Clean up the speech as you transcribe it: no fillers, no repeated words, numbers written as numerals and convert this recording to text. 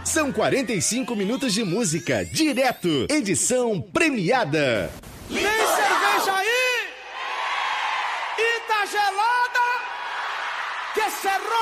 São 45 minutos de música, direto, edição premiada. Tem cerveja aí? E tá gelada? Que cerrou?